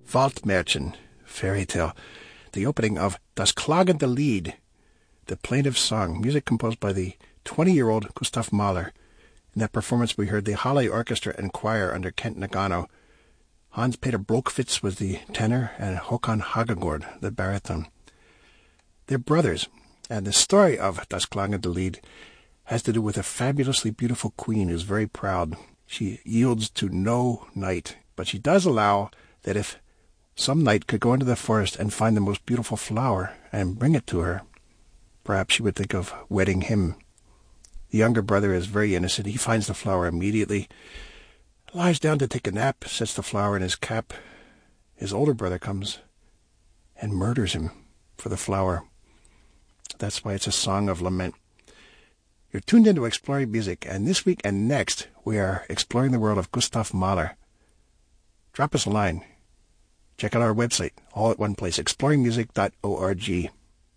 Waldmärchen, fairy tale, the opening of Das klagende Lied, the plaintive song, music composed by the 20-year-old Gustav Mahler. In that performance we heard the Halle Orchestra and Choir under Kent Nagano. Hans-Peter Blokvitz was the tenor and Håkan Hagegård the baritone. They're brothers, and the story of Das klagende Lied has to do with a fabulously beautiful queen who's very proud. She yields to no knight, but she does allow that if some knight could go into the forest and find the most beautiful flower and bring it to her, perhaps she would think of wedding him. The younger brother is very innocent. He finds the flower immediately, lies down to take a nap, sets the flower in his cap. His older brother comes and murders him for the flower. That's why it's a song of lament. You're tuned into Exploring Music, and this week and next we are exploring the world of Gustav Mahler. Drop us a line. Check out our website, all at one place, exploringmusic.org.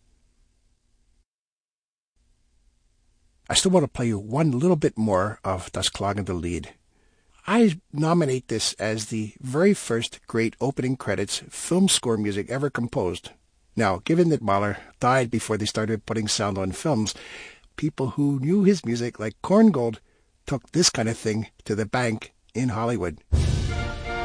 I still want to play you one little bit more of Das klagende Lied. I nominate this as the very first great opening credits film score music ever composed. Now, given that Mahler died before they started putting sound on films, people who knew his music, like Korngold, took this kind of thing to the bank in Hollywood.